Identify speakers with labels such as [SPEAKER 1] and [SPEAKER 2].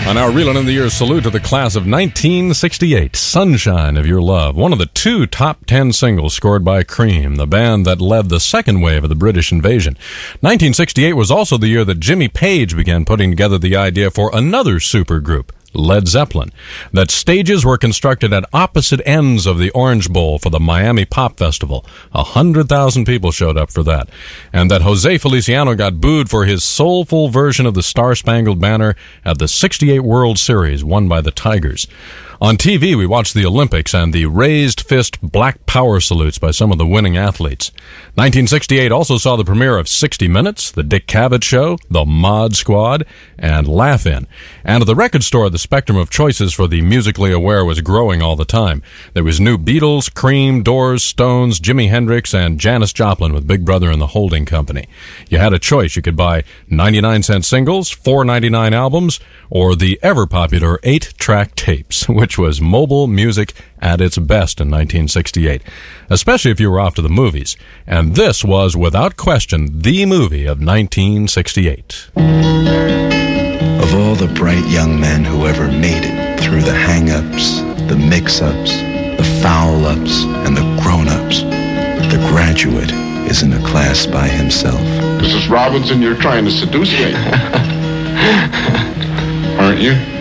[SPEAKER 1] On our Reelin' in the Year salute to the class of 1968, Sunshine of Your Love, one of the two top 10 singles scored by Cream, the band that led the second wave of the British invasion. 1968 was also the year that Jimmy Page began putting together the idea for another supergroup, Led Zeppelin, that stages were constructed at opposite ends of the Orange Bowl for the Miami Pop Festival. 100,000 people showed up for that. And that Jose Feliciano got booed for his soulful version of the Star-Spangled Banner at the 68 World Series, won by the Tigers. On TV, we watched the Olympics and the raised fist black power salutes by some of the winning athletes. 1968 also saw the premiere of 60 Minutes, The Dick Cavett Show, The Mod Squad, and Laugh-In. And at the record store, the spectrum of choices for the musically aware was growing all the time. There was new Beatles, Cream, Doors, Stones, Jimi Hendrix, and Janis Joplin with Big Brother and the Holding Company. You had a choice. You could buy 99-cent singles, $4.99 albums, or the ever-popular 8-track tapes, which was mobile music at its best in 1968, especially if you were off to the movies. And this was, without question, the movie of 1968.
[SPEAKER 2] Of all the bright young men who ever made it through the hang-ups, the mix-ups, the foul-ups, and the grown-ups, the graduate is in a class by himself.
[SPEAKER 3] Mrs. Robinson, you're trying to seduce me. Aren't you?